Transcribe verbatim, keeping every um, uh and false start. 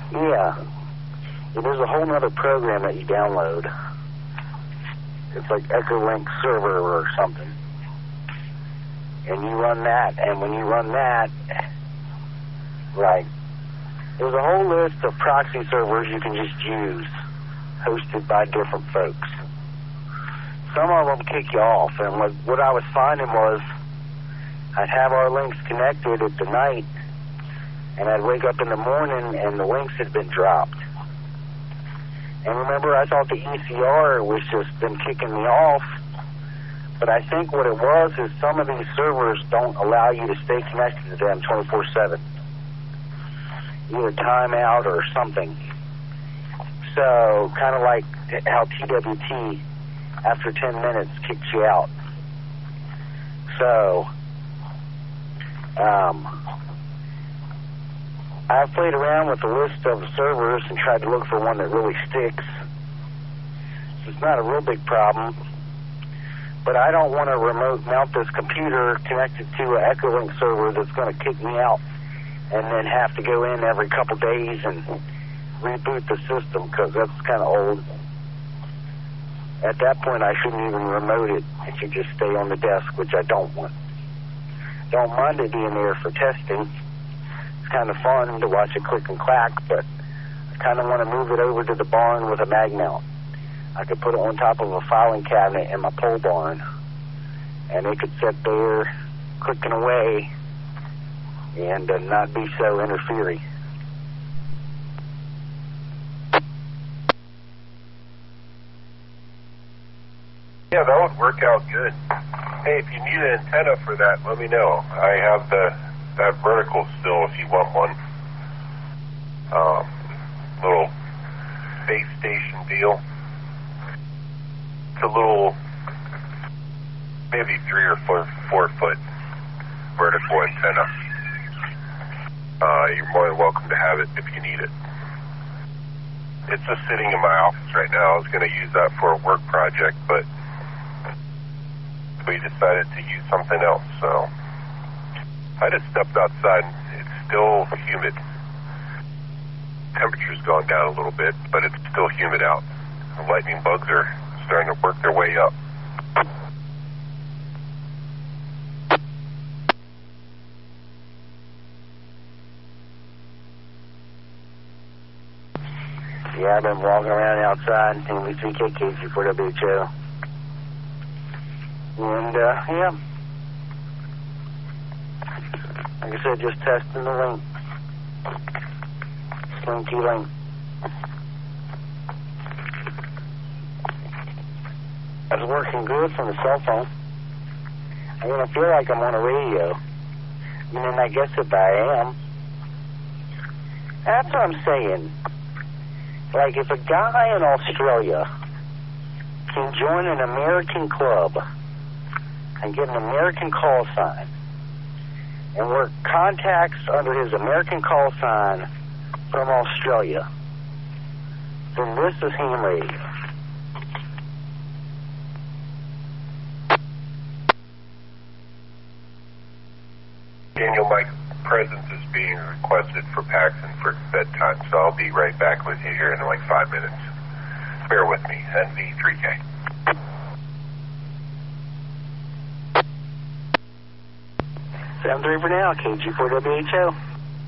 Yeah. yeah. There's a whole other program that you download. It's like Echolink Server or something. And you run that, and when you run that, right, there's a whole list of proxy servers you can just use, hosted by different folks. Some of them kick you off, and what, what I was finding was I'd have our links connected at the night, and I'd wake up in the morning, and the links had been dropped. And remember, I thought the E C R was just been kicking me off, but I think what it was is some of these servers don't allow you to stay connected to them twenty-four seven. Either timeout or something. So, kind of like how T W T, after ten minutes, kicks you out. So, um, I've played around with a list of servers and tried to look for one that really sticks. It's not a real big problem, but I don't want to remote mount this computer connected to an Echolink server that's going to kick me out and then have to go in every couple days and reboot the system, because that's kind of old. At that point, I shouldn't even remote it. It should just stay on the desk, which I don't want. Don't mind it being there for testing. It's kind of fun to watch it click and clack, but I kind of want to move it over to the barn with a mag mount. I could put it on top of a filing cabinet in my pole barn, and it could sit there clicking away and uh, not be so interfering. Yeah, that would work out good. Hey, if you need an antenna for that, let me know. I have the that vertical still if you want one. Um, little base station deal. It's a little, maybe three or four, four foot vertical antenna. Uh, you're more than welcome to have it if you need it. It's just sitting in my office right now. I was going to use that for a work project, but we decided to use something else, so I just stepped outside. It's still humid. Temperature's gone down a little bit, but it's still humid out. The lightning bugs are starting to work their way up. Yeah, I've been walking around outside in V three K K G four W H O. And, uh, yeah. Like I said, just testing the link. Sling T link. I was working good from the cell phone. I mean, I feel like I'm on a radio. I mean, and I guess if I am. That's what I'm saying. Like, if a guy in Australia can join an American club and get an American call sign and work contacts under his American call sign from Australia, then this is ham radio. Daniel, my presence is being requested for Paxton for bedtime, so I'll be right back with you here in like five minutes. Bear with me. N V three K. seven three for now, K G four W H O.